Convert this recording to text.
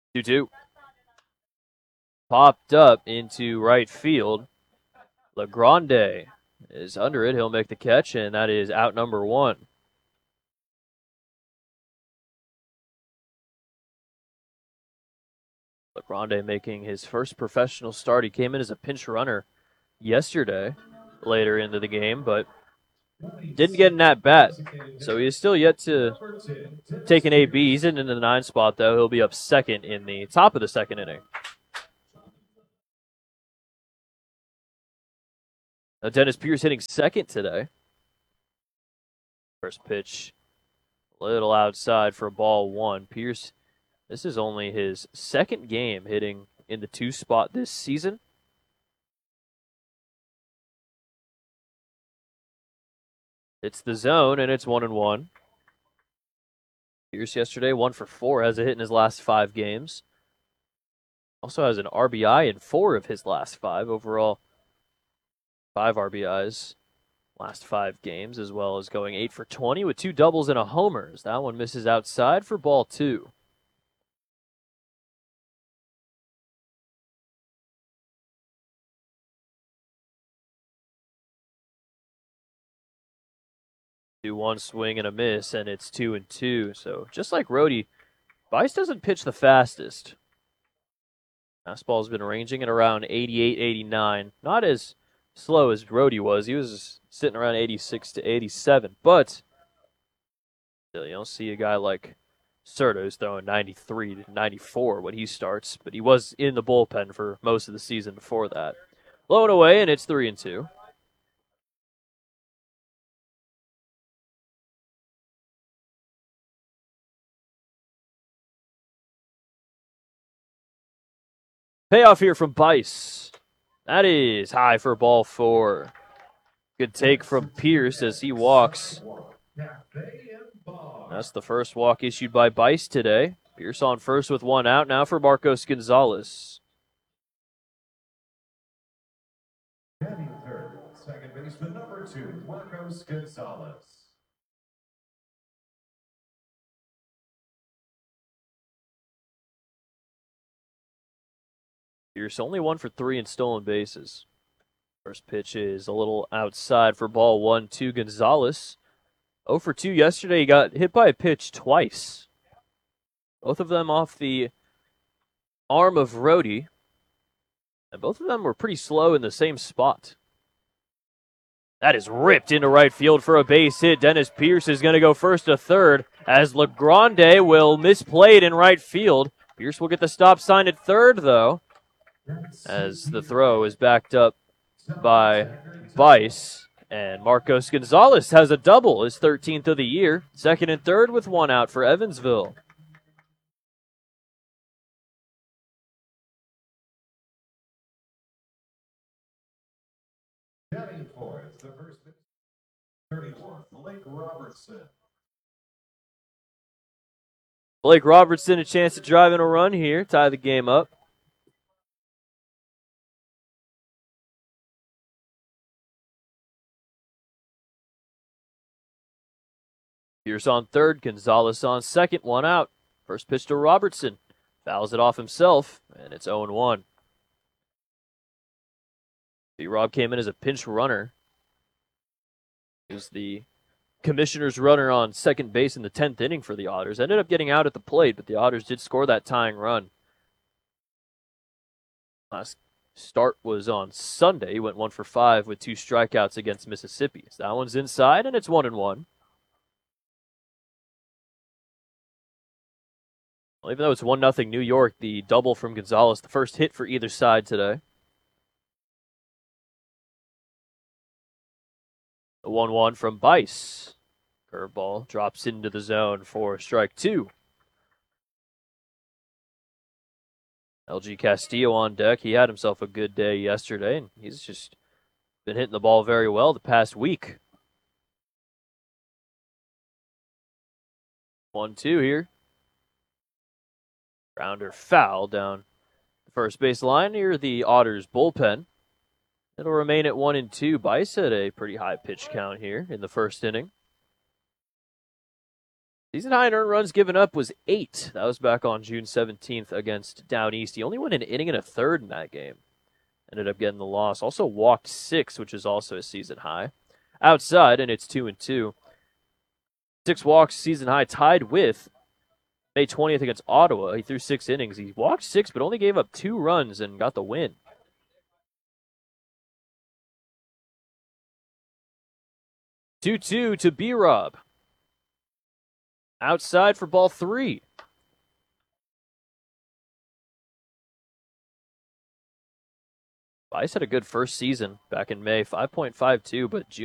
2-2. Popped up into right field. LeGrande is under it. He'll make the catch, and that is out number one. LeGrande making his first professional start. He came in as a pinch runner yesterday, later into the game, but didn't get an at-bat. So he is still yet to take an AB. He's in the 9 spot, though. He'll be up second in the top of the second inning. Now, Dennis Pierce hitting second today. First pitch, a little outside for ball one. Pierce, this is only his second game hitting in the 2 spot this season. It's the zone, and it's 1-1. Pierce yesterday, 1 for 4, has a hit in his last 5 games. Also has an RBI in 4 of his last 5. Overall, 5 RBIs last 5 games, as well as going 8 for 20 with 2 doubles and a homer. That one misses outside for ball 2. Do one swing and a miss, and it's 2-2. So just like Rhodey, Bice doesn't pitch the fastest. Fastball's been ranging at around 88, 89. Not as slow as Rhodey was. He was sitting around 86 to 87. But still, you don't see a guy like Serto's throwing 93 to 94 when he starts. But he was in the bullpen for most of the season before that. Low and away, and it's 3-2. Payoff here from Bice. That is high for ball 4. Good take from Pierce as he walks. That's the first walk issued by Bice today. Pierce on first with 1 out. Now for Marcos Gonzalez. Batting third, second baseman number 2, Marcos Gonzalez. Pierce only 1 for 3 in stolen bases. First pitch is a little outside for ball 1 to Gonzalez. 0 for 2 yesterday. He got hit by a pitch twice. Both of them off the arm of Rhodey. And both of them were pretty slow in the same spot. That is ripped into right field for a base hit. Dennis Pierce is going to go first to third as LeGrande will misplay it in right field. Pierce will get the stop sign at third, though, as the throw is backed up by Bice. And Marcos Gonzalez has a double, his 13th of the year. Second and third with 1 out for Evansville. Batting fourth, the first base, 34, Blake Robertson. Blake Robertson a chance to drive in a run here, tie the game up. Pierce on third, Gonzalez on second, 1 out. First pitch to Robertson. Fouls it off himself, and it's 0-1. B-Rob came in as a pinch runner. He was the commissioner's runner on second base in the 10th inning for the Otters. Ended up getting out at the plate, but the Otters did score that tying run. Last start was on Sunday. He went 1 for 5 with 2 strikeouts against Mississippi. So that one's inside, and it's 1-1. Well, even though it's 1-0 New York, the double from Gonzalez, the first hit for either side today. The 1-1 from Bice. Curveball drops into the zone for strike 2. LG Castillo on deck. He had himself a good day yesterday, and he's just been hitting the ball very well the past week. 1-2 here. Grounder foul down the first base line near the Otters bullpen. It'll remain at 1-2. Bice had a pretty high pitch count here in the first inning. Season high in earned runs given up was 8. That was back on June 17th against Down East. He only went an inning and a third in that game. Ended up getting the loss. Also walked 6, which is also a season high. Outside, and it's 2-2. 6 walks, season high, tied with May 20th against Ottawa. He threw 6 innings. He walked 6, but only gave up 2 runs and got the win. 2-2 to B-Rob. Outside for ball 3. Vice had a good first season back in May, 5.52, but June